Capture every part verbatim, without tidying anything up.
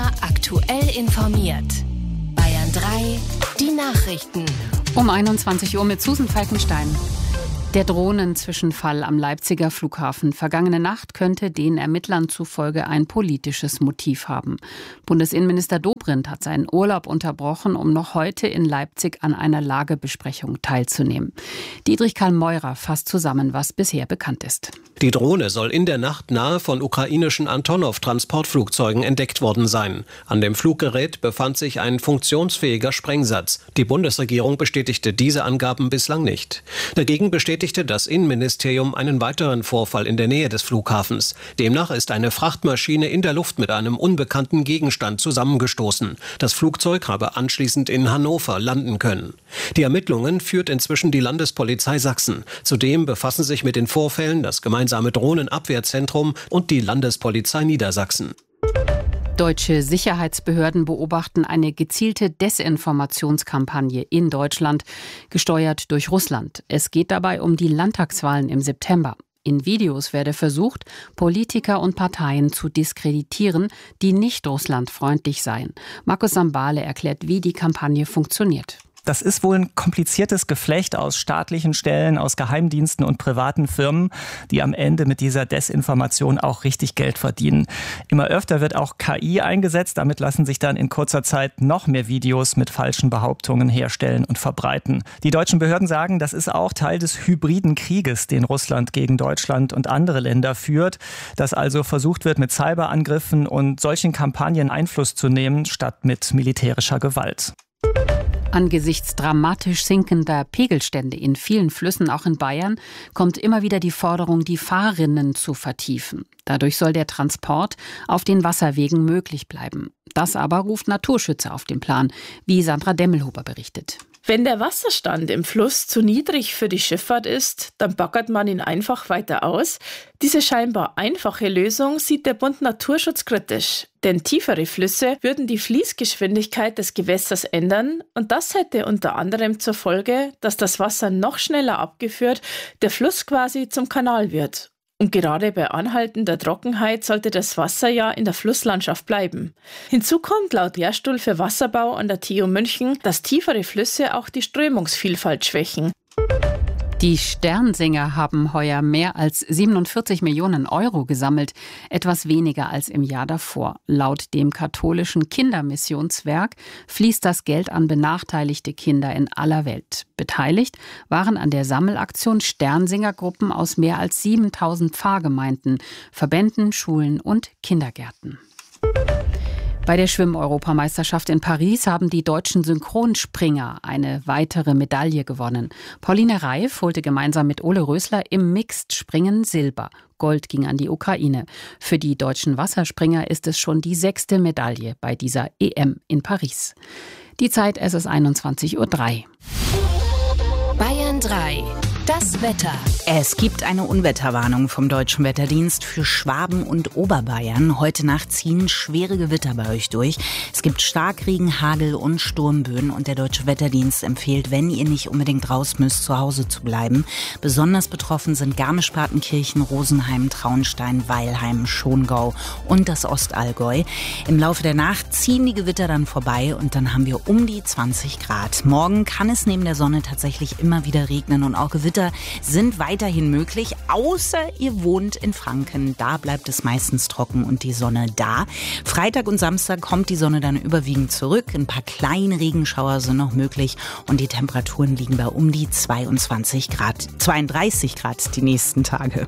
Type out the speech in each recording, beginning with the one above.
Immer aktuell informiert. Bayern drei, die Nachrichten. Um einundzwanzig Uhr mit Susan Falkenstein. Der Drohnenzwischenfall am Leipziger Flughafen vergangene Nacht könnte den Ermittlern zufolge ein politisches Motiv haben. Bundesinnenminister Dobrindt hat seinen Urlaub unterbrochen, um noch heute in Leipzig an einer Lagebesprechung teilzunehmen. Dietrich Karl Meurer fasst zusammen, was bisher bekannt ist. Die Drohne soll in der Nacht nahe von ukrainischen Antonov-Transportflugzeugen entdeckt worden sein. An dem Fluggerät befand sich ein funktionsfähiger Sprengsatz. Die Bundesregierung bestätigte diese Angaben bislang nicht. Dagegen bestätigte das Innenministerium einen weiteren Vorfall in der Nähe des Flughafens. Demnach ist eine Frachtmaschine in der Luft mit einem unbekannten Gegenstand zusammengestoßen. Das Flugzeug habe anschließend in Hannover landen können. Die Ermittlungen führt inzwischen die Landespolizei Sachsen. Zudem befassen sich mit den Vorfällen das gemeinsame Drohnenabwehrzentrum und die Landespolizei Niedersachsen. Deutsche Sicherheitsbehörden beobachten eine gezielte Desinformationskampagne in Deutschland, gesteuert durch Russland. Es geht dabei um die Landtagswahlen im September. In Videos werde versucht, Politiker und Parteien zu diskreditieren, die nicht russlandfreundlich seien. Markus Sambale erklärt, wie die Kampagne funktioniert. Das ist wohl ein kompliziertes Geflecht aus staatlichen Stellen, aus Geheimdiensten und privaten Firmen, die am Ende mit dieser Desinformation auch richtig Geld verdienen. Immer öfter wird auch K I eingesetzt. Damit lassen sich dann in kurzer Zeit noch mehr Videos mit falschen Behauptungen herstellen und verbreiten. Die deutschen Behörden sagen, das ist auch Teil des hybriden Krieges, den Russland gegen Deutschland und andere Länder führt. Dass also versucht wird, mit Cyberangriffen und solchen Kampagnen Einfluss zu nehmen, statt mit militärischer Gewalt. Angesichts dramatisch sinkender Pegelstände in vielen Flüssen, auch in Bayern, kommt immer wieder die Forderung, die Fahrrinnen zu vertiefen. Dadurch soll der Transport auf den Wasserwegen möglich bleiben. Das aber ruft Naturschützer auf den Plan, wie Sandra Demmelhuber berichtet. Wenn der Wasserstand im Fluss zu niedrig für die Schifffahrt ist, dann baggert man ihn einfach weiter aus. Diese scheinbar einfache Lösung sieht der Bund Naturschutz kritisch. Denn tiefere Flüsse würden die Fließgeschwindigkeit des Gewässers ändern und das hätte unter anderem zur Folge, dass das Wasser noch schneller abgeführt, der Fluss quasi zum Kanal wird. Und gerade bei anhaltender Trockenheit sollte das Wasser ja in der Flusslandschaft bleiben. Hinzu kommt laut Lehrstuhl für Wasserbau an der T U München, dass tiefere Flüsse auch die Strömungsvielfalt schwächen. Die Sternsinger haben heuer mehr als siebenundvierzig Millionen Euro gesammelt, etwas weniger als im Jahr davor. Laut dem katholischen Kindermissionswerk fließt das Geld an benachteiligte Kinder in aller Welt. Beteiligt waren an der Sammelaktion Sternsingergruppen aus mehr als siebentausend Pfarrgemeinden, Verbänden, Schulen und Kindergärten. Bei der Schwimm-Europameisterschaft in Paris haben die deutschen Synchronspringer eine weitere Medaille gewonnen. Pauline Reif holte gemeinsam mit Ole Rösler im Mixed-Springen Silber. Gold ging an die Ukraine. Für die deutschen Wasserspringer ist es schon die sechste Medaille bei dieser E M in Paris. Die Zeit, es ist einundzwanzig Uhr drei. Bayern drei. Das Wetter. Es gibt eine Unwetterwarnung vom Deutschen Wetterdienst für Schwaben und Oberbayern. Heute Nacht ziehen schwere Gewitter bei euch durch. Es gibt Starkregen, Hagel und Sturmböen und der Deutsche Wetterdienst empfiehlt, wenn ihr nicht unbedingt raus müsst, zu Hause zu bleiben. Besonders betroffen sind Garmisch-Partenkirchen, Rosenheim, Traunstein, Weilheim, Schongau und das Ostallgäu. Im Laufe der Nacht ziehen die Gewitter dann vorbei und dann haben wir um die zwanzig Grad. Morgen kann es neben der Sonne tatsächlich immer wieder regnen und auch Gewitter sind weiterhin möglich, außer ihr wohnt in Franken. Da bleibt es meistens trocken und die Sonne da. Freitag und Samstag kommt die Sonne dann überwiegend zurück. Ein paar kleine Regenschauer sind noch möglich und die Temperaturen liegen bei um die zweiundzwanzig Grad, zweiunddreißig Grad die nächsten Tage.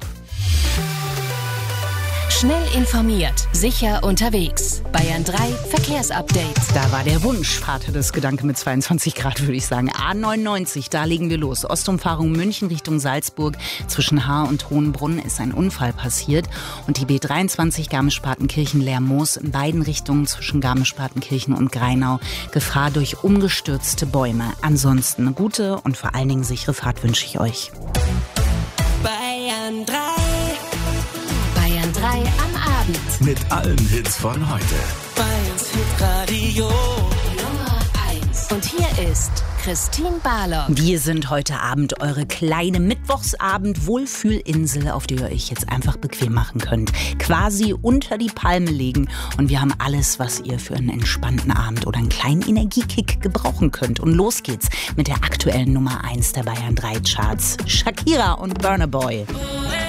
Schnell informiert, sicher unterwegs. Bayern drei Verkehrsupdate. Da war der Wunsch, Vater des Gedanke mit zweiundzwanzig Grad, würde ich sagen. A neunundneunzig, da legen wir los. Ostumfahrung München Richtung Salzburg. Zwischen Haar und Hohenbrunn ist ein Unfall passiert. Und die B dreiundzwanzig Garmisch-Partenkirchen-Lermoos in beiden Richtungen zwischen Garmisch-Partenkirchen und Greinau. Gefahr durch umgestürzte Bäume. Ansonsten eine gute und vor allen Dingen sichere Fahrt wünsche ich euch. Bayern drei. Bayern drei am Abend. Mit allen Hits von heute. Bayerns Hitradio Nummer eins. Und hier ist Christine Barlock. Wir sind heute Abend eure kleine Mittwochsabend-Wohlfühlinsel, auf die ihr euch jetzt einfach bequem machen könnt. Quasi unter die Palme legen. Und wir haben alles, was ihr für einen entspannten Abend oder einen kleinen Energiekick gebrauchen könnt. Und los geht's mit der aktuellen Nummer eins der Bayern drei Charts. Shakira und Burna Boy.